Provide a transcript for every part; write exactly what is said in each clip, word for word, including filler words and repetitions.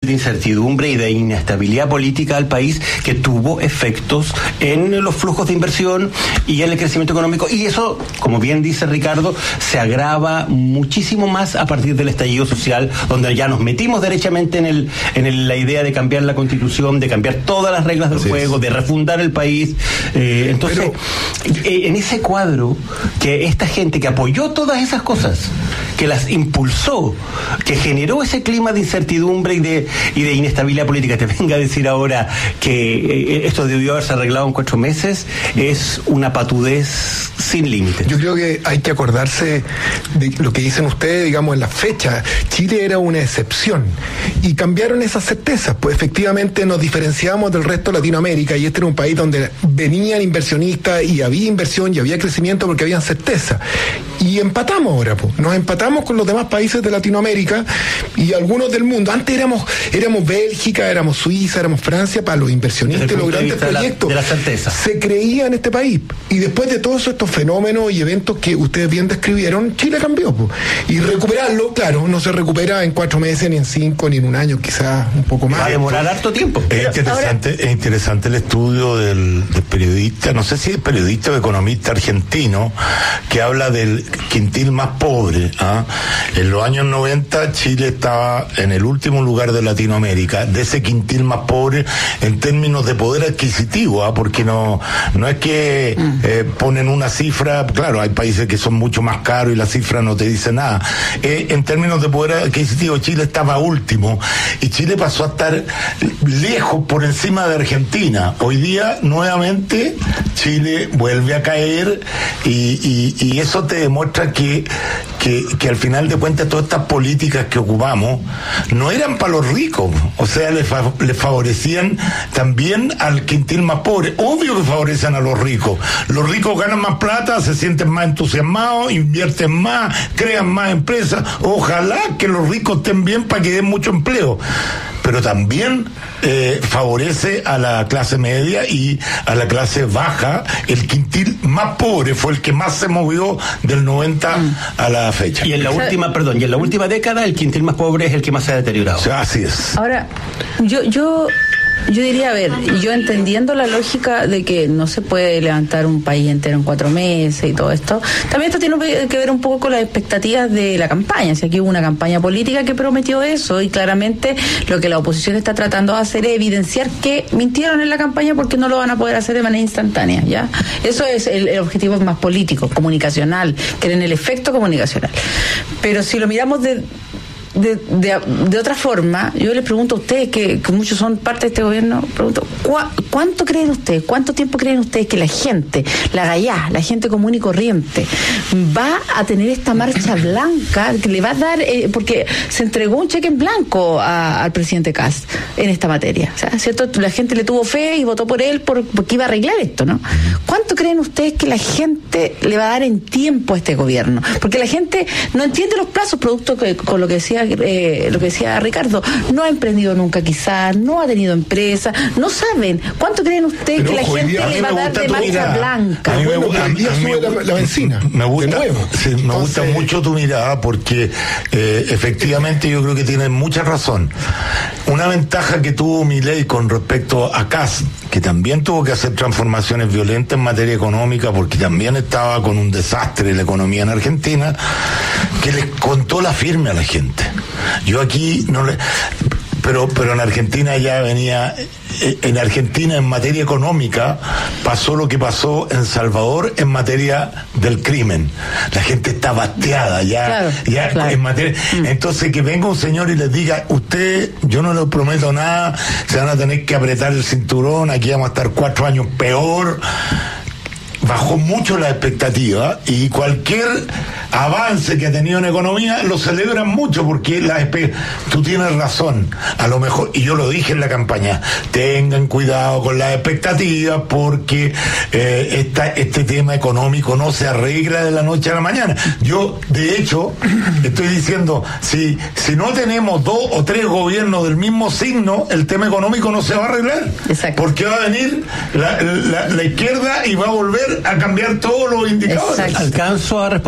de incertidumbre y de inestabilidad política al país que tuvo efectos en los flujos de inversión y en el crecimiento económico, y eso, como bien dice Ricardo, se agrava muchísimo más a partir del estallido social, donde ya nos metimos derechamente en el en el, la idea de cambiar la Constitución, de cambiar todas las reglas del Así juego, es. de refundar el país. Eh, entonces, Pero... en ese cuadro, que esta gente que apoyó todas esas cosas, que las impulsó, que generó ese clima de incertidumbre y de y de inestabilidad política, te venga a decir ahora que eh, esto debió haberse arreglado en cuatro meses, es una patudez sin límites. Yo creo que hay que acordarse de lo que dicen ustedes, digamos, en la fecha. Chile era una excepción y cambiaron esas certezas, pues efectivamente nos diferenciamos del resto de Latinoamérica, y este era un país donde venían inversionistas y había inversión y había crecimiento porque habían certeza. Y empatamos ahora, pues. Nos empatamos con los demás países de Latinoamérica y algunos del mundo. Antes éramos éramos Bélgica, éramos Suiza, éramos Francia para los inversionistas y los grandes proyectos. De la, de la certeza. Se creía en este país. Y después de todos estos fenómenos y eventos que ustedes bien describieron, Chile cambió, pues. Y recuperarlo, claro, no se recupera en cuatro meses, ni en cinco, ni en un año, quizás un poco más. Va a demorar harto tiempo. Es interesante, ahora... es interesante el estudio del, del periodista, no sé si es periodista o economista argentino, que habla del quintil más pobre. ¿ah? En los años noventa Chile estaba en el último lugar de Latinoamérica, de ese quintil más pobre en términos de poder adquisitivo, ¿ah? porque no, no es que eh, ponen una cifra, claro, hay países que son mucho más caros y la cifra no te dice nada. Eh, en términos de poder adquisitivo, Chile estaba último y Chile pasó a estar lejos por encima de Argentina. Hoy día, nuevamente, Chile vuelve a caer y, y, y eso te demuestra que, que, que al final de cuentas todas estas políticas que ocupamos no eran para los ricos, o sea, les, fa- les favorecían también al quintil más pobre. Obvio que favorecen a los ricos. Los ricos ganan más plata, se sienten más entusiasmados, invierten más, crean más empresas. Ojalá que los ricos estén bien para que den mucho empleo. Pero también eh, favorece a la clase media y a la clase baja. El quintil más pobre fue el que más se movió del noventa mm. a la fecha. Y en la última, perdón, y en la última década el quintil más pobre es el que más se ha deteriorado. O sea, así es. Ahora, yo, yo Yo diría, a ver, yo entendiendo la lógica de que no se puede levantar un país entero en cuatro meses y todo esto, también esto tiene que ver un poco con las expectativas de la campaña. Si aquí hubo una campaña política que prometió eso, y claramente lo que la oposición está tratando de hacer es evidenciar que mintieron en la campaña porque no lo van a poder hacer de manera instantánea, ¿ya? Eso es el, el objetivo más político, comunicacional, que en el efecto comunicacional. Pero si lo miramos de De, de, de otra forma, yo les pregunto a ustedes, que, que muchos son parte de este gobierno, pregunto, ¿cu- ¿cuánto creen ustedes, cuánto tiempo creen ustedes que la gente, la gallá, la gente común y corriente, va a tener esta marcha blanca, que le va a dar, eh, porque se entregó un cheque en blanco a, al presidente Kast en esta materia, o sea, ¿cierto? La gente le tuvo fe y votó por él por, porque iba a arreglar esto, ¿no? ¿Cuánto creen ustedes que la gente le va a dar en tiempo a este gobierno? Porque la gente no entiende los plazos, producto que, con lo que decía Eh, lo que decía Ricardo, no ha emprendido nunca quizás, no ha tenido empresa, no saben. ¿Cuánto creen ustedes Pero, que la ojo, gente le va a dar de marcha mirada. blanca? A mí me, bueno, a, a mí me la, la benzina. Me gusta, sí, me Entonces, gusta mucho tu mirada porque eh, efectivamente yo creo que tienes mucha razón. Una ventaja que tuvo Milei con respecto a Kast, que también tuvo que hacer transformaciones violentas en materia económica porque también estaba con un desastre la economía en Argentina, que les contó la firme a la gente. Yo aquí no le... Pero, pero en Argentina ya venía, en Argentina en materia económica pasó lo que pasó en Salvador en materia del crimen. La gente está bateada ya, claro, ya claro. en materia. Mm. Entonces que venga un señor y les diga, usted, yo no le prometo nada, se van a tener que apretar el cinturón, aquí vamos a estar cuatro años peor. Bajó mucho la expectativa y cualquier avance que ha tenido en economía lo celebran mucho porque la tú tienes razón, a lo mejor, y yo lo dije en la campaña, tengan cuidado con las expectativas porque eh, esta, este tema económico no se arregla de la noche a la mañana. Yo, de hecho, estoy diciendo, si, si no tenemos dos o tres gobiernos del mismo signo, el tema económico no se va a arreglar. Exacto. Porque va a venir la, la, la izquierda y va a volver a cambiar todos los indicadores. Exacto. ¿Alcanzo a responderle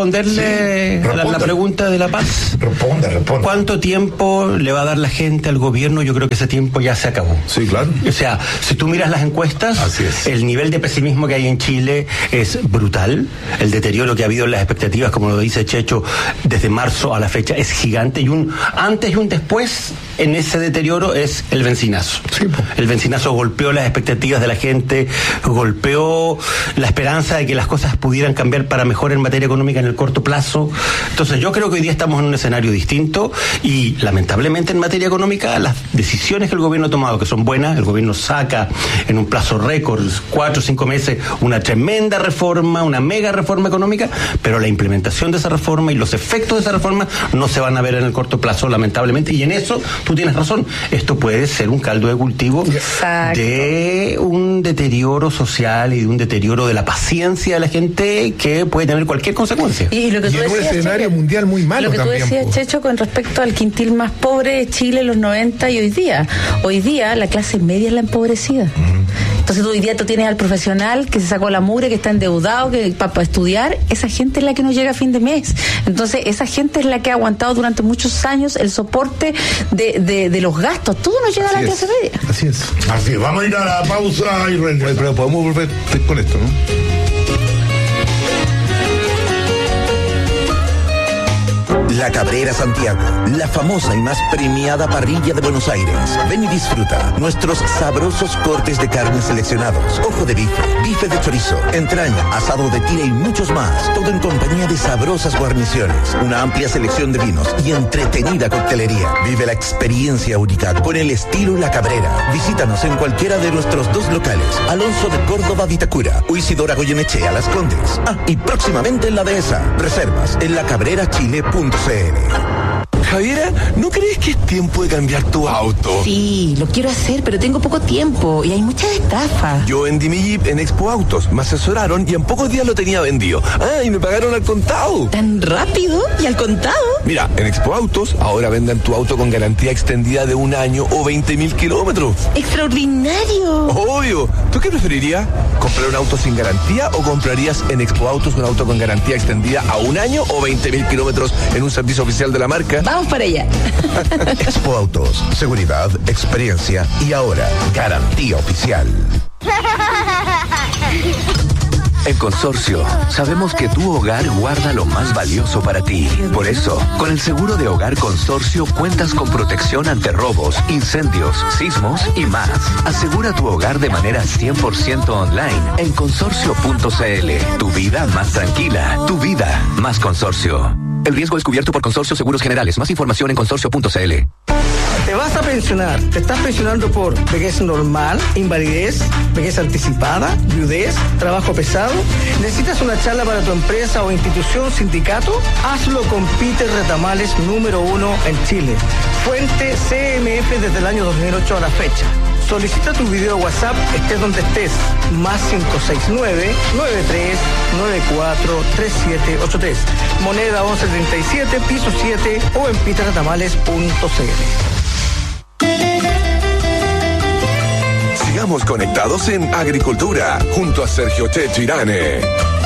responderle a la, la pregunta de La Paz. Responda, responda. ¿Cuánto tiempo le va a dar la gente al gobierno? Yo creo que ese tiempo ya se acabó. Sí, claro. O sea, si tú miras las encuestas, Así es. el nivel de pesimismo que hay en Chile es brutal. El deterioro que ha habido en las expectativas, como lo dice Checho, desde marzo a la fecha es gigante. Y un antes y un después en ese deterioro es el bencinazo. Sí, po. El bencinazo golpeó las expectativas de la gente, golpeó la esperanza de que las cosas pudieran cambiar para mejor en materia económica en el corto plazo. Entonces yo creo que hoy día estamos en un escenario distinto y lamentablemente en materia económica las decisiones que el gobierno ha tomado, que son buenas, el gobierno saca en un plazo récord, cuatro o cinco meses, una tremenda reforma, una mega reforma económica, pero la implementación de esa reforma y los efectos de esa reforma no se van a ver en el corto plazo, lamentablemente, y en eso tú tienes razón, esto puede ser un caldo de cultivo Exacto. de un deterioro social y de un deterioro de la paciencia de la gente que puede tener cualquier consecuencia. Y lo que Y tú en un decías, escenario Checho, mundial muy malo lo que también, tú decías, po. Checho, con respecto al quintil más pobre de Chile en los noventa y hoy día. Hoy día la clase media es la empobrecida. Entonces tú hoy día tú tienes al profesional que se sacó la mugre, que está endeudado, que para estudiar, esa gente es la que no llega a fin de mes. Entonces esa gente es la que ha aguantado durante muchos años el soporte de, de, de los gastos. Todo no llega Así a la es. clase media. Así es. Así es, vamos a ir a la pausa y Oye, regresamos. pero podemos volver con esto, ¿no? La Cabrera Santiago, la famosa y más premiada parrilla de Buenos Aires. Ven y disfruta nuestros sabrosos cortes de carne seleccionados. Ojo de bife, bife de chorizo, entraña, asado de tira y muchos más. Todo en compañía de sabrosas guarniciones, una amplia selección de vinos y entretenida coctelería. Vive la experiencia única con el estilo La Cabrera. Visítanos en cualquiera de nuestros dos locales. Alonso de Córdoba, Vitacura, o Isidora Goyenechea, Las Condes. Ah, y próximamente en la Dehesa. Reservas en la cabrera chile punto c l. Javiera, ¿no crees que es tiempo de cambiar tu auto? Sí, lo quiero hacer, pero tengo poco tiempo y hay muchas estafas. Yo vendí mi Jeep en Expo Autos, me asesoraron y en pocos días lo tenía vendido. Ah, y me pagaron al contado. ¿Tan rápido y al contado? Mira, en Expo Autos ahora venden tu auto con garantía extendida de un año o veinte mil kilómetros. ¡Extraordinario! Obvio. ¿Tú qué preferirías? ¿Comprar un auto sin garantía o comprarías en Expo Autos un auto con garantía extendida a un año o veinte mil kilómetros en un servicio oficial de la marca? Vamos para allá. Expo Autos, seguridad, experiencia y ahora garantía oficial. En Consorcio, sabemos que tu hogar guarda lo más valioso para ti. Por eso, con el seguro de hogar Consorcio cuentas con protección ante robos, incendios, sismos y más. Asegura tu hogar de manera cien por ciento online en consorcio punto c l. Tu vida más tranquila, tu vida más Consorcio. El riesgo es cubierto por Consorcio Seguros Generales. Más información en consorcio punto c l. Te vas a pensionar, te estás pensionando por vejez normal, invalidez, vejez anticipada, viudez, trabajo pesado. ¿Necesitas una charla para tu empresa o institución, sindicato? Hazlo con Peter Retamales, número uno en Chile. Fuente C M F desde el año dos mil ocho a la fecha. Solicita tu video WhatsApp, estés donde estés, más cinco seis nueve, nueve tres nueve cuatro, tres siete ocho tres, moneda once treinta y siete, piso siete o en peter retamales punto c l. Sigamos conectados en Agricultura, junto a Sergio Checho Irane.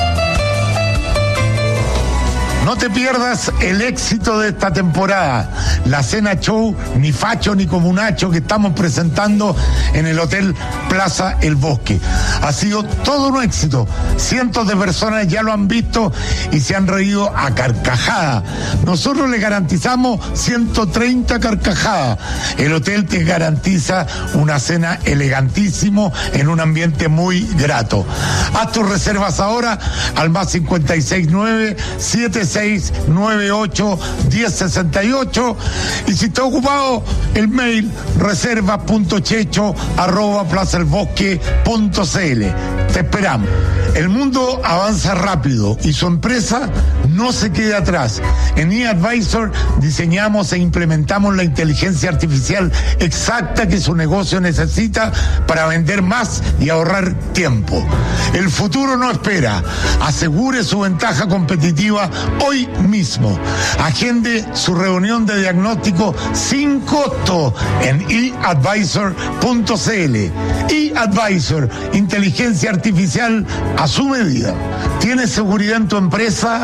No te pierdas el éxito de esta temporada, la cena show Ni Facho ni Comunacho que estamos presentando en el Hotel Plaza El Bosque. Ha sido todo un éxito, cientos de personas ya lo han visto y se han reído a carcajada. Nosotros le garantizamos ciento treinta carcajadas. El hotel te garantiza una cena elegantísimo en un ambiente muy grato. Haz tus reservas ahora al más cincuenta y seis nueve, siete seis nueve ocho, diez sesenta y ocho y si está ocupado el mail reserva punto checho arroba plaza el bosque punto c l. Te esperamos. El mundo avanza rápido y su empresa no se queda atrás. En eAdvisor diseñamos e implementamos la inteligencia artificial exacta que su negocio necesita para vender más y ahorrar tiempo. El futuro no espera. Asegure su ventaja competitiva hoy mismo. Agende su reunión de diagnóstico sin costo en e advisor punto c l. eAdvisor, inteligencia artificial a su medida. ¿Tienes seguridad en tu empresa, en tu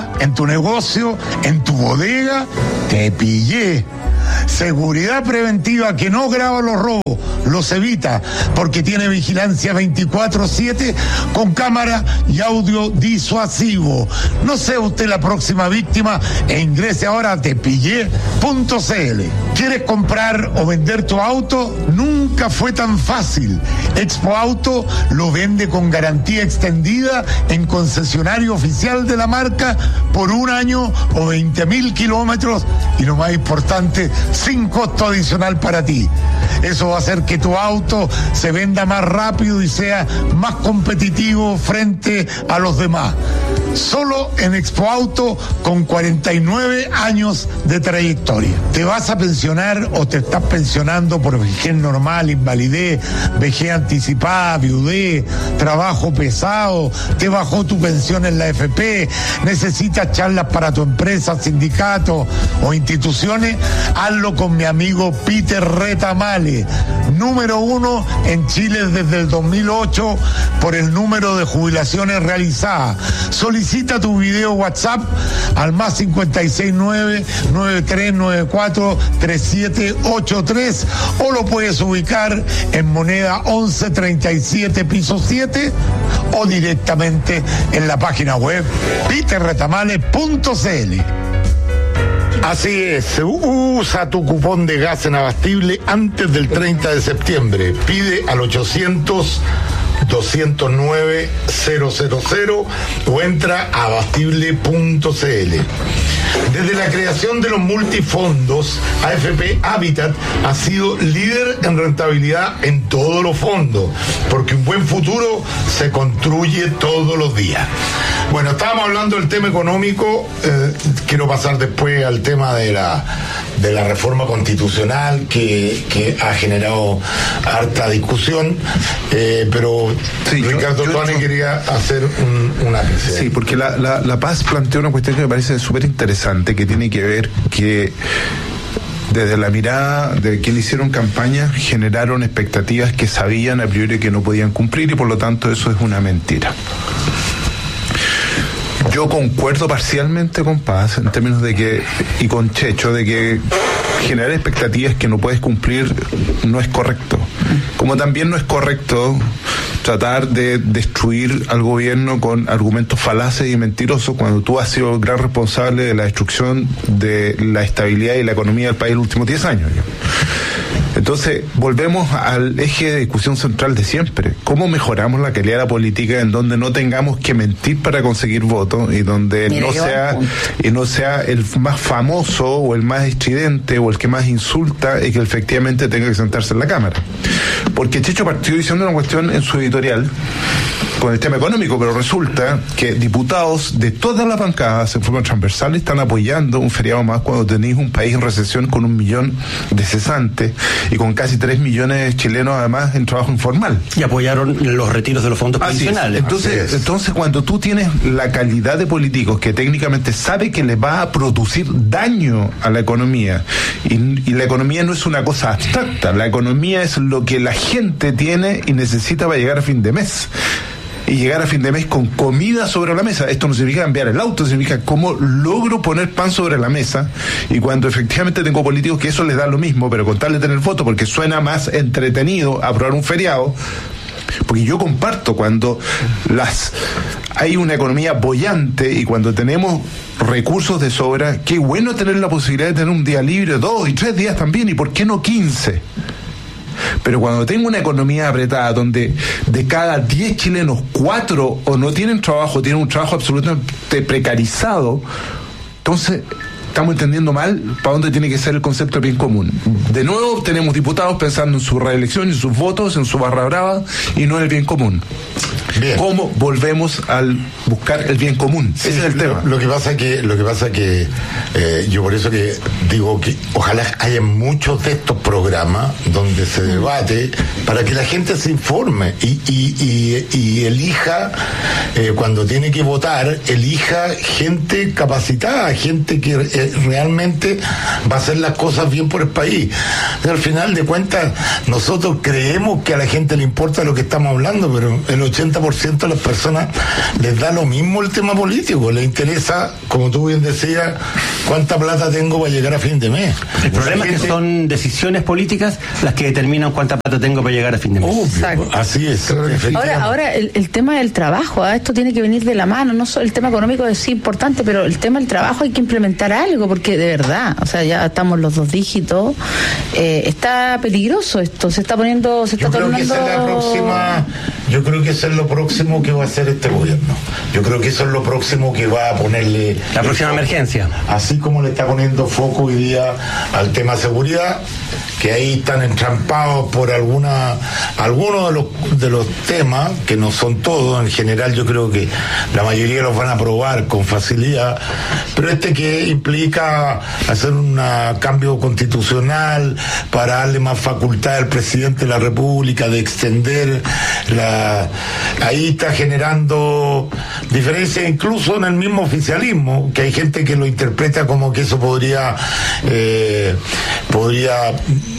tu negocio, en tu bodega, te pillé. Seguridad preventiva que no graba los robos, los evita, porque tiene vigilancia veinticuatro siete con cámara y audio disuasivo. No sea usted la próxima víctima e ingrese ahora a tepillé punto c l. ¿Quieres comprar o vender tu auto? Nunca fue tan fácil. Expo Auto lo vende con garantía extendida en concesionario oficial de la marca por un año o veinte mil kilómetros y lo más importante, sin costo adicional para ti. Eso va a hacer que tu auto se venda más rápido y sea más competitivo frente a los demás. Solo en Expo Auto con cuarenta y nueve años de trayectoria. ¿Te vas a pensionar o te estás pensionando por vejez normal, invalidez, vejez anticipada, viudez, trabajo pesado? ¿Te bajó tu pensión en la F P? ¿Necesitas charlas para tu empresa, sindicato o instituciones? Hazlo con mi amigo Peter Retamale, número uno en Chile desde el dos mil ocho por el número de jubilaciones realizadas. Solicita tu video WhatsApp al más cincuenta y seis nueve, nueve tres nueve cuatro, tres siete ocho tres o lo puedes ubicar en Moneda once treinta y siete piso siete o directamente en la página web peter retamale punto c l. Así es, usa tu cupón de gas en Abastible antes del treinta de septiembre. Pide al ochocientos, doscientos nueve, cero cero cero o entra a abastible punto c l. Desde la creación de los multifondos, A F P Habitat ha sido líder en rentabilidad en todos los fondos, porque un buen futuro se construye todos los días. Bueno, estábamos hablando del tema económico, eh, quiero pasar después al tema de la de la reforma constitucional que, que ha generado harta discusión, eh, pero sí, Ricardo Tuani quería hacer un, una apreciación. Sí, porque la, la, la Paz plantea una cuestión que me parece súper interesante, que tiene que ver que desde la mirada de quienes hicieron campaña generaron expectativas que sabían a priori que no podían cumplir y por lo tanto eso es una mentira. Yo concuerdo parcialmente con Paz en términos de que, y con Checho, de que generar expectativas que no puedes cumplir no es correcto. Como también no es correcto tratar de destruir al gobierno con argumentos falaces y mentirosos cuando tú has sido el gran responsable de la destrucción de la estabilidad y la economía del país en los últimos diez años. Entonces, volvemos al eje de discusión central de siempre. ¿Cómo mejoramos la calidad de la política en donde no tengamos que mentir para conseguir votos y donde Mira, no sea y no sea el más famoso o el más estridente o el que más insulta y que efectivamente tenga que sentarse en la Cámara? Porque Checho partió diciendo una cuestión en su editorial con el tema económico, pero resulta que diputados de todas las bancadas en forma transversal están apoyando un feriado más cuando tenéis un país en recesión con un millón de cesantes y con casi tres millones de chilenos además en trabajo informal. Y apoyaron los retiros de los fondos pensionales. Entonces, entonces cuando tú tienes la calidad de políticos que técnicamente sabe que le va a producir daño a la economía, y, y la economía no es una cosa abstracta, la economía es lo que la gente tiene y necesita para llegar a fin de mes. Y llegar a fin de mes con comida sobre la mesa. Esto no significa cambiar el auto, significa cómo logro poner pan sobre la mesa. Y cuando efectivamente tengo políticos que eso les da lo mismo, pero con tal de tener voto, porque suena más entretenido aprobar un feriado. Porque yo comparto cuando las hay una economía boyante y cuando tenemos recursos de sobra, qué bueno tener la posibilidad de tener un día libre, dos y tres días también, y por qué no quince. Pero cuando tengo una economía apretada donde de cada diez chilenos, cuatro o no tienen trabajo, tienen un trabajo absolutamente precarizado, entonces estamos entendiendo mal para dónde tiene que ser el concepto de bien común. De nuevo tenemos diputados pensando en su reelección, en sus votos, en su barra brava y no en el bien común. Bien. ¿Cómo volvemos al buscar el bien común? Sí, ese es el lo, tema. Lo que pasa que, lo que pasa que eh, yo por eso que digo que ojalá haya muchos de estos programas donde se debate para que la gente se informe y, y, y, y elija eh, cuando tiene que votar, elija gente capacitada, gente que eh, realmente va a hacer las cosas bien por el país. Y al final de cuentas nosotros creemos que a la gente le importa lo que estamos hablando, pero el ochenta por ciento de las personas les da lo mismo el tema político, les interesa, como tú bien decías, cuánta plata tengo para llegar a fin de mes. El problema gente... es que son decisiones políticas las que determinan cuánta plata tengo para llegar a fin de mes. Obvio, así es. Ahora, ahora el, el tema del trabajo, ¿eh? Esto tiene que venir de la mano, no solo el tema económico es sí importante, pero el tema del trabajo hay que implementar algo, porque de verdad, o sea, ya estamos los dos dígitos, eh, está peligroso esto, se está poniendo, se está yo creo tornando... que esa es la próxima, yo creo que eso es lo próximo que va a hacer este gobierno. Yo creo que eso es lo próximo que va a ponerle... La próxima foco, emergencia. Así como le está poniendo foco hoy día al tema seguridad, que ahí están entrampados por alguna algunos de los de los temas, que no son todos, en general yo creo que la mayoría los van a aprobar con facilidad, pero este que implica hacer un cambio constitucional para darle más facultad al presidente de la República de extender la... ahí está generando diferencias incluso en el mismo oficialismo, que hay gente que lo interpreta como que eso podría eh, podría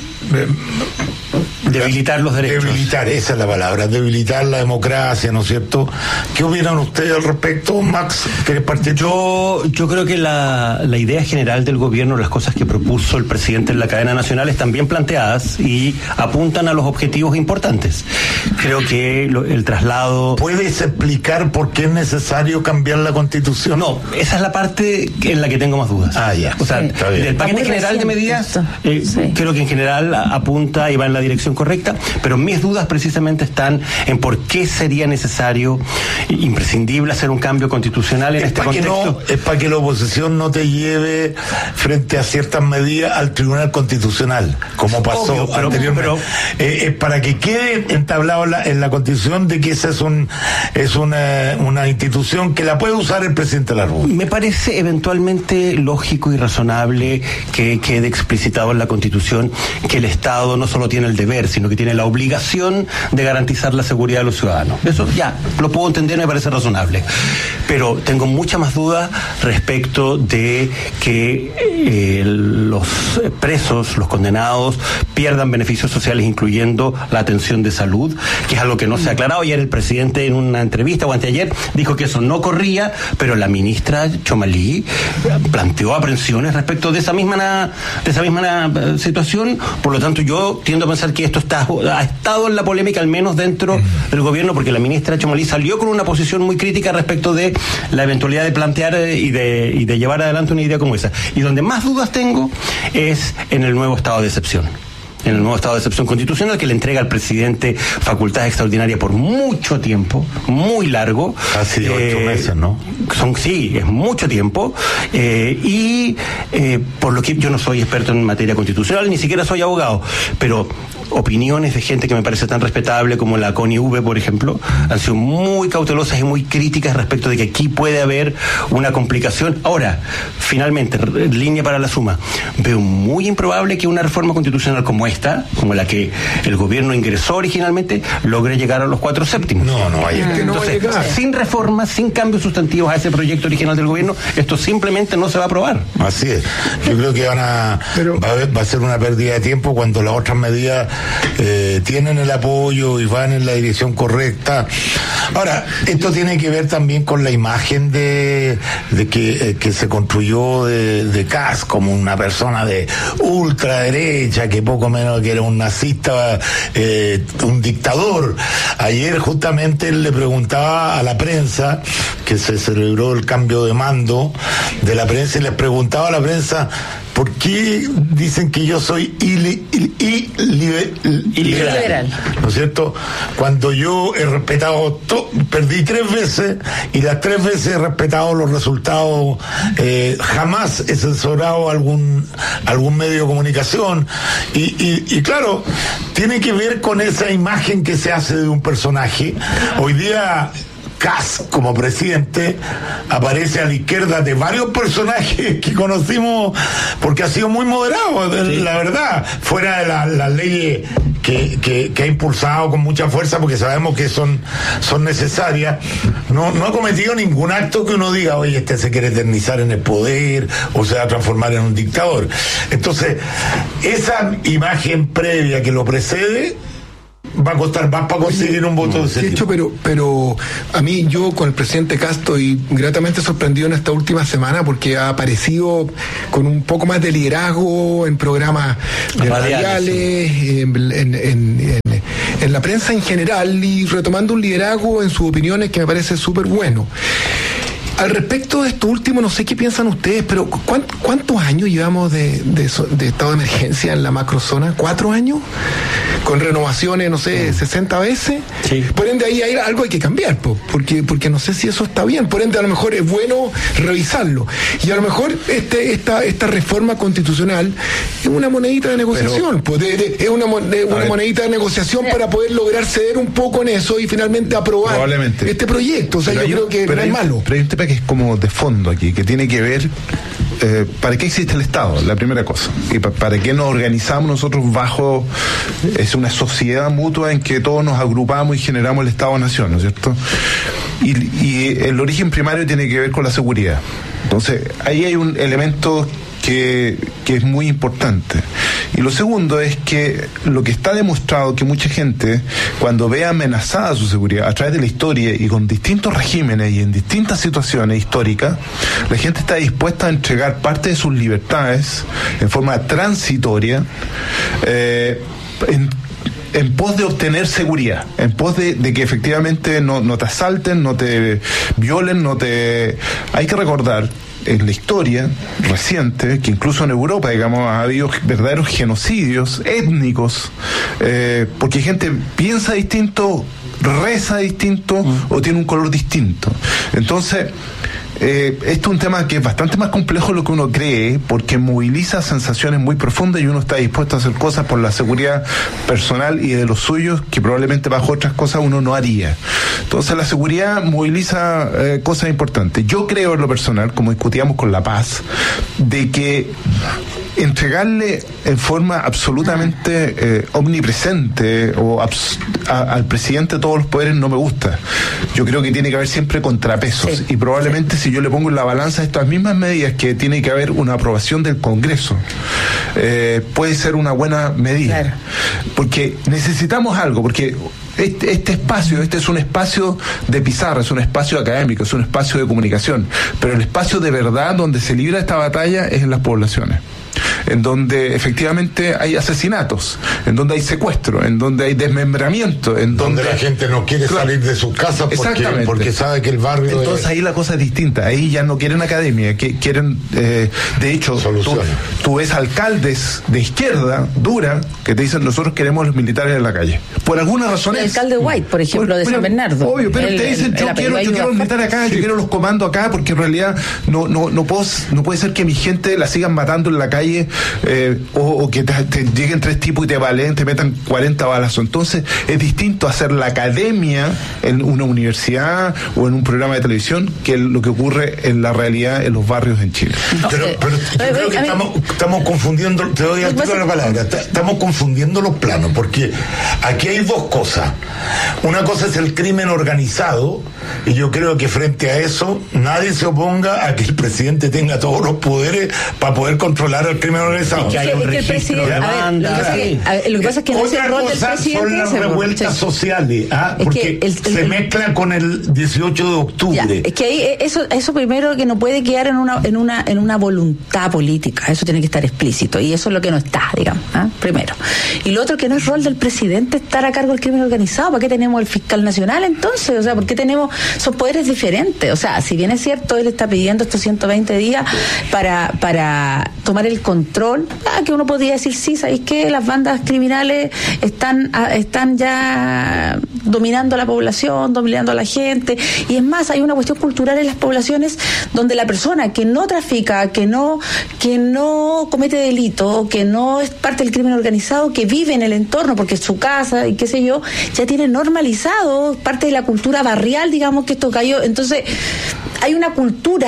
debilitar los derechos. Debilitar, esa es la palabra, debilitar la democracia, ¿no es cierto? ¿Qué opinan ustedes al respecto, Max? ¿Quieres partir? Yo, yo creo que la, la idea general del gobierno, las cosas que propuso el presidente en la cadena nacional están bien planteadas y apuntan a los objetivos importantes. Creo que lo, el traslado... ¿Puedes explicar por qué es necesario cambiar la Constitución? No, esa es la parte en la que tengo más dudas. Ah, ya. O sea, sí. Del paquete general de medidas, eh, sí. creo que en general apunta y va en la dirección correcta, pero mis dudas precisamente están en por qué sería necesario, imprescindible, hacer un cambio constitucional en es este contexto. No, es para que la oposición no te lleve frente a ciertas medidas al Tribunal Constitucional, como pasó Obvio, pero, anteriormente. Pero, eh, es para que quede entablado la, en la Constitución de que esa es un es una, una institución que la puede usar el presidente de la República. Me parece eventualmente lógico y razonable que quede explicitado en la Constitución que el Estado no solo tiene el deber, sino que tiene la obligación de garantizar la seguridad de los ciudadanos. Eso ya, lo puedo entender, me parece razonable. Pero tengo muchas más dudas respecto de que eh, los presos, los condenados, pierdan beneficios sociales, incluyendo la atención de salud, que es algo que no se ha aclarado. Ayer el presidente en una entrevista, o anteayer, dijo que eso no corría, pero la ministra Chomalí planteó aprensiones respecto de esa misma, de esa misma situación. Por lo tanto, yo tiendo a pensar que esto está, ha estado en la polémica, al menos dentro del gobierno, porque la ministra Chomalí salió con una posición muy crítica respecto de la eventualidad de plantear y de, y de llevar adelante una idea como esa. Y donde más dudas tengo es en el nuevo estado de excepción. En el nuevo estado de excepción constitucional, que le entrega al presidente facultades extraordinarias por mucho tiempo, muy largo. Casi ocho eh, meses, ¿no? Son, sí, es mucho tiempo. Eh, y eh, por lo que yo no soy experto en materia constitucional, ni siquiera soy abogado, pero opiniones de gente que me parece tan respetable como la Connie V, por ejemplo, han sido muy cautelosas y muy críticas respecto de que aquí puede haber una complicación. Ahora, finalmente, línea para la suma, veo muy improbable que una reforma constitucional como esta, como la que el gobierno ingresó originalmente, logre llegar a los cuatro séptimos. No, no hay. Es que no va a llegar. Sin reformas, sin cambios sustantivos a ese proyecto original del gobierno, esto simplemente no se va a aprobar. Así es. Yo creo que van a, Pero, va, a va a ser una pérdida de tiempo cuando las otras medidas eh, tienen el apoyo y van en la dirección correcta. Ahora, esto tiene que ver también con la imagen de, de que, eh, que se construyó de, de Kast como una persona de ultraderecha, que poco menos que era un nazista, eh, un dictador. Ayer justamente él le preguntaba a la prensa, que se celebró el cambio de mando de la prensa, y les preguntaba a la prensa, ¿por qué dicen que yo soy ili, ili, ili, iliberal? Liberal. ¿No es cierto? Cuando yo he respetado, to, perdí tres veces y las tres veces he respetado los resultados, eh, jamás he censurado algún, algún medio de comunicación. Y, y, y claro, tiene que ver con esa imagen que se hace de un personaje. Hoy día Kast, como presidente, aparece a la izquierda de varios personajes que conocimos, porque ha sido muy moderado, sí. La verdad, fuera de las la leyes que, que, que ha impulsado con mucha fuerza, porque sabemos que son, son necesarias. No, no ha cometido ningún acto que uno diga, oye, este se quiere eternizar en el poder o se va a transformar en un dictador. Entonces, esa imagen previa que lo precede va a costar más para conseguir un voto de ese De hecho, tipo. pero, pero a mí, yo con el presidente Castro y gratamente sorprendido en esta última semana porque ha aparecido con un poco más de liderazgo en programas de radiales, en, en, en, en, en la prensa en general, y retomando un liderazgo en sus opiniones que me parece súper bueno. Al respecto de esto último, no sé qué piensan ustedes, pero ¿cuántos años llevamos de, de, de estado de emergencia en la macrozona? ¿Cuatro años? Con renovaciones, no sé, sesenta veces. Sí. Por ende, ahí hay algo hay que cambiar, po, porque, porque no sé si eso está bien. Por ende, a lo mejor es bueno revisarlo. Y a lo mejor este, esta, esta reforma constitucional es una monedita de negociación. Pero, pues de, de, es una, de, una monedita de negociación para poder lograr ceder un poco en eso y finalmente aprobar este proyecto. O sea, pero yo creo que no es malo. Pero hay un tema que es como de fondo aquí, que tiene que ver eh, ¿para qué existe el Estado? La primera cosa. Y pa- ¿Para qué nos organizamos nosotros bajo es una sociedad mutua en que todos nos agrupamos y generamos el Estado-Nación, ¿no es cierto? Y, y el origen primario tiene que ver con la seguridad. Entonces, ahí hay un elemento que, que es muy importante. Y lo segundo es que lo que está demostrado que mucha gente, cuando ve amenazada su seguridad a través de la historia y con distintos regímenes y en distintas situaciones históricas, la gente está dispuesta a entregar parte de sus libertades en forma transitoria, eh, en en pos de obtener seguridad, en pos de, de que efectivamente no, no te asalten, no te violen, no te... Hay que recordar en la historia reciente que incluso en Europa, digamos, ha habido verdaderos genocidios étnicos, eh, porque gente piensa distinto, reza distinto mm. o tiene un color distinto. Entonces, Eh, esto es un tema que es bastante más complejo de lo que uno cree, porque moviliza sensaciones muy profundas y uno está dispuesto a hacer cosas por la seguridad personal y de los suyos que probablemente bajo otras cosas uno no haría. Entonces la seguridad moviliza eh, cosas importantes. Yo creo en lo personal, como discutíamos con La Paz, de que entregarle en forma absolutamente eh, omnipresente o abs- a, al presidente todos los poderes no me gusta. Yo creo que tiene que haber siempre contrapesos, sí. Y probablemente si yo le pongo en la balanza estas mismas medidas que tiene que haber una aprobación del Congreso, eh, puede ser una buena medida, claro. Porque necesitamos algo, porque Este, este espacio, este es un espacio de pizarra, es un espacio académico, es un espacio de comunicación, pero el espacio de verdad donde se libra esta batalla es en las poblaciones, en donde efectivamente hay asesinatos, en donde hay secuestro, en donde hay desmembramiento, en donde, donde la gente no quiere claro, salir de sus casas porque, porque sabe que el barrio entonces es... ahí la cosa es distinta, ahí ya no quieren academia, que quieren eh, de hecho tú, tú ves alcaldes de izquierda dura que te dicen nosotros queremos los militares en la calle, por alguna razón. El alcalde White, por ejemplo, de San Bernardo. Obvio, pero el, te dicen, el, yo, el quiero, yo quiero los militares acá, sí. Yo quiero los comandos acá, porque en realidad no no no puedo, no puede ser que mi gente la sigan matando en la calle, eh, o, o que te, te lleguen tres tipos y te valen, te metan cuarenta balazos. Entonces, es distinto hacer la academia en una universidad o en un programa de televisión que lo que ocurre en la realidad en los barrios en Chile. No, pero, pero yo creo que estamos, estamos confundiendo, te doy a la palabra, estamos confundiendo los planos, porque aquí hay dos cosas. Una cosa es el crimen organizado, y yo creo que frente a eso nadie se oponga a que el presidente tenga todos los poderes para poder controlar el crimen organizado. Y que haya un registro de banda. Lo que pasa es que no es el rol del presidente. Son las revueltas sociales, ¿ah? Porque el, el, se el, mezclan con el dieciocho de octubre. Ya, es que ahí eso eso primero que no puede quedar en una en una en una voluntad política, eso tiene que estar explícito, y eso es lo que no está, digamos, ¿ah? Primero. Y lo otro, que no es rol del presidente estar a cargo del crimen organizado. ¿Para qué tenemos el fiscal nacional entonces? O sea, ¿por qué tenemos esos poderes diferentes? O sea, si bien es cierto, él está pidiendo estos ciento veinte días para para tomar el control, ah, que uno podría decir, sí, ¿sabéis qué? Las bandas criminales están están ya dominando a la población, dominando a la gente, y es más, hay una cuestión cultural en las poblaciones donde la persona que no trafica, que no que no comete delito, que no es parte del crimen organizado, que vive en el entorno porque es su casa y qué sé yo, ya tiene normalizado parte de la cultura barrial, digamos, que esto cayó. Entonces hay una cultura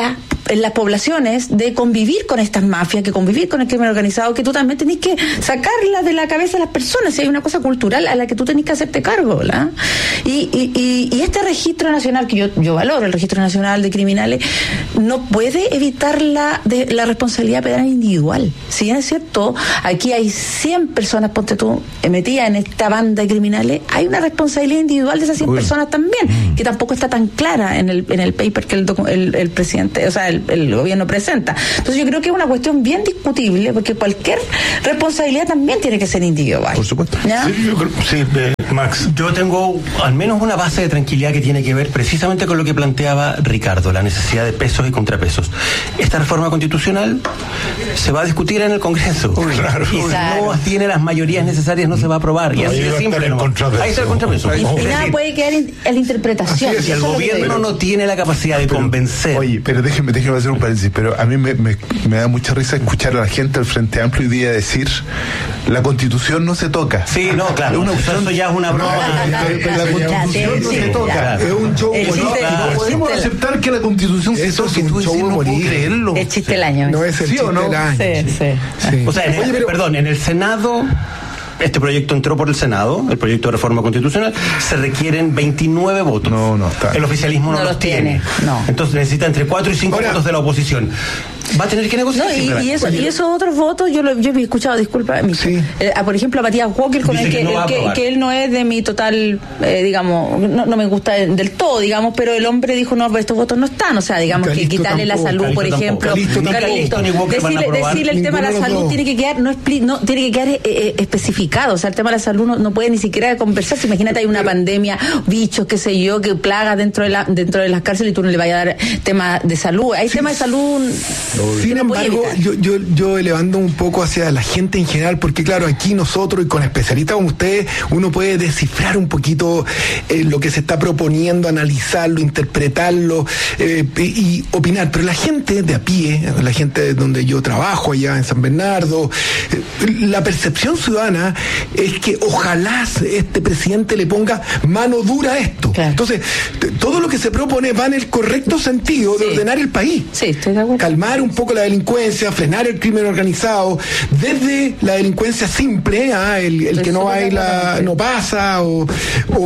en las poblaciones de convivir con estas mafias, que convivir con el crimen organizado, que tú también tenés que sacarla de la cabeza de las personas, si hay una cosa cultural a la que tú tenés que hacerte cargo, ¿la? Y, y, y, y este registro nacional, que yo, yo valoro, el registro nacional de criminales, no puede evitar la, de, la responsabilidad penal individual. Si bien es cierto, aquí hay cien personas, ponte tú, metidas en esta banda de criminales, hay una responsabilidad individual de esas cien Uy. personas también, mm. que tampoco está tan clara en el, en el paper que el, el, el presidente, o sea, el, el gobierno presenta. Entonces yo creo que es una cuestión bien discutible, porque cualquier responsabilidad también tiene que ser individual. Por supuesto. ¿Ya? Sí, yo creo, sí, eh, Max. Yo tengo al menos una base de tranquilidad que tiene que ver precisamente con lo que planteaba Ricardo, la necesidad de pesos y contrapesos. Esta reforma constitucional se va a discutir en el Congreso. Uy, claro, y si no tiene las mayorías necesarias, no se va a aprobar. Y no, así de simple. No. Ahí está el contrapeso. Y, y nada puede quedar en la interpretación. Si el gobierno no tiene la capacidad de pero, convencer. Oye, pero déjeme, déjeme hacer un paréntesis, pero a mí me, me, me da mucha risa escuchar a la gente del Frente Amplio hoy día decir la Constitución no se toca. Sí, no, claro. Una, eso ya es una broma. No, la, la, la Constitución no se toca. Claro. Es un show bonito. No podemos aceptar que la Constitución se toque. Es un show bonito. No puedo creerlo. El chiste del año. No es el chiste del año. Sí, sí. sí. O sea, en el, Oye, pero, perdón, en el Senado... Este proyecto entró por el Senado, el proyecto de reforma constitucional, se requieren veintinueve votos. No, no está. El oficialismo no, no los tiene. tiene. No. Entonces necesita entre cuatro y cinco Ahora, votos de la oposición. Va a tener que negociar. No, y, y, eso, y esos otros votos, yo lo yo he escuchado, disculpa, sí. eh, a, por ejemplo, a Matías Walker, con el que, que, no el que, que él no es de mi total, eh, digamos, no, no me gusta del todo, digamos, pero el hombre dijo, no, pero estos votos no están, o sea, digamos, Calixto que quitarle tampoco, la salud, Calixto por ejemplo. Calixto Calixto, decirle, decirle el tema de la salud tiene que quedar, no, expli, no tiene que quedar eh, eh, especificado, o sea, el tema de la salud no, no puede ni siquiera conversarse. Imagínate, hay una pandemia, bichos, qué sé yo, que plaga dentro de la dentro de las cárceles y tú no le vayas a dar tema de salud. Hay sí, tema de salud. Sin embargo, yo, yo, yo elevando un poco hacia la gente en general, porque claro, aquí nosotros y con especialistas como ustedes, uno puede descifrar un poquito eh, lo que se está proponiendo, analizarlo, interpretarlo eh, y opinar, pero la gente de a pie, la gente donde yo trabajo allá en San Bernardo, eh, la percepción ciudadana es que ojalá este presidente le ponga mano dura a esto. Claro. Entonces, t- todo lo que se propone va en el correcto sentido de sí. ordenar el país. Sí, estoy de acuerdo. Calmar un poco la delincuencia, frenar el crimen organizado, desde la delincuencia simple, ¿ah? el, el que no baila no pasa, o, o,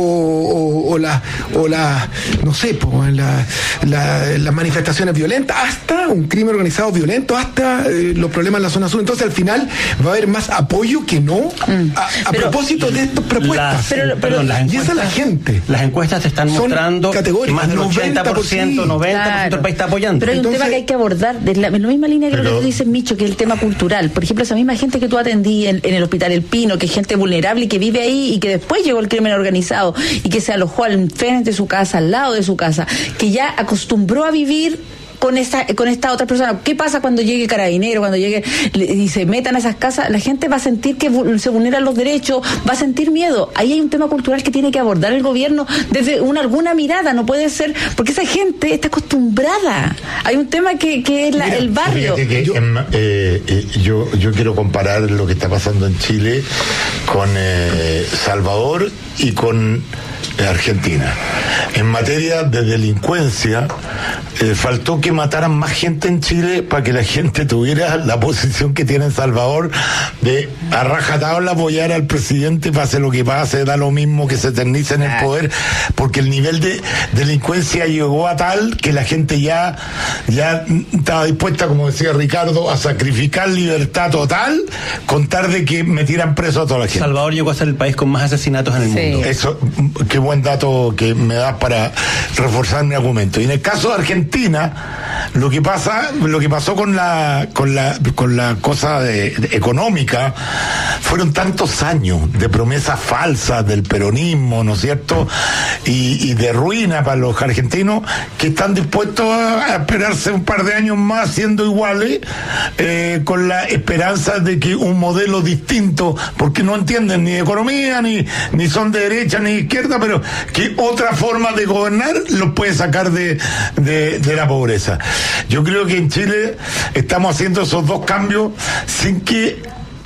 o, o la, o la, no sé, pues, la, la, las manifestaciones violentas, hasta un crimen organizado violento, hasta eh, los problemas en la zona sur. Entonces, al final va a haber más apoyo que no mm. a, a pero, propósito de estas propuestas. Las, pero, pero, perdón, las encuestas, y esa es la gente. Las encuestas te están mostrando que más del ochenta por ciento, noventa por ciento claro. del país está apoyando. Pero hay Entonces, un tema que hay que abordar de la, en la misma línea que pero, lo que tú dices, Micho, que es el tema cultural. Por ejemplo, esa misma gente que tú atendí en, en el Hospital El Pino, que es gente vulnerable y que vive ahí y que después llegó el crimen organizado y que se alojó al frente de su casa, al lado de su casa, que ya acostumbró a vivir con esta con esta otra persona. ¿Qué pasa cuando llegue Carabinero, cuando llegue y se metan a esas casas? La gente va a sentir que se vulneran los derechos, va a sentir miedo. Ahí hay un tema cultural que tiene que abordar el gobierno desde una alguna mirada, no puede ser, porque esa gente está acostumbrada. Hay un tema que, que es la, Mira, el barrio. Que, yo, en, eh, yo, yo quiero comparar lo que está pasando en Chile con eh, Salvador y con Argentina. En materia de delincuencia, eh, faltó que mataran más gente en Chile para que la gente tuviera la posición que tiene en Salvador de a rajatabla apoyar al presidente, pase lo que pase, da lo mismo, que se eternice en el poder, porque el nivel de delincuencia llegó a tal que la gente ya, ya estaba dispuesta, como decía Ricardo, a sacrificar libertad total con tal de que metieran preso a toda la gente. Salvador llegó a ser el país con más asesinatos en el sí. mundo. Eso, qué buen dato que me das para reforzar mi argumento. Y en el caso de Argentina, lo que pasa, lo que pasó con la, con la, con la cosa de, de económica, fueron tantos años de promesas falsas del peronismo, ¿no es cierto? Y, y de ruina para los argentinos, que están dispuestos a esperarse un par de años más siendo iguales, eh, con la esperanza de que un modelo distinto, porque no entienden ni de economía, ni, ni son de derecha ni de izquierda, pero que otra forma de gobernar los puede sacar de, de, de la pobreza. Yo creo que en Chile estamos haciendo esos dos cambios sin que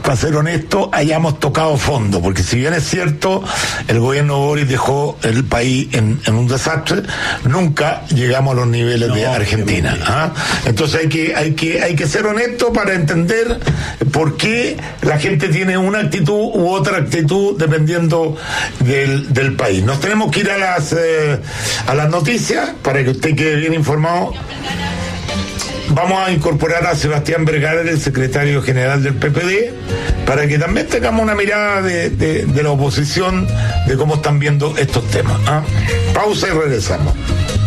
para ser honesto, hayamos tocado fondo, porque si bien es cierto, el gobierno Boris dejó el país en, en un desastre, nunca llegamos a los niveles no, de Argentina. ¿Ah? Entonces hay que, hay que, hay que ser honesto para entender por qué la gente tiene una actitud u otra actitud dependiendo del, del país. Nos tenemos que ir a las eh, a las noticias para que usted quede bien informado. Vamos a incorporar a Sebastián Vergara, el secretario general del P P D, para que también tengamos una mirada de, de, de la oposición, de cómo están viendo estos temas. ¿Ah? Pausa y regresamos.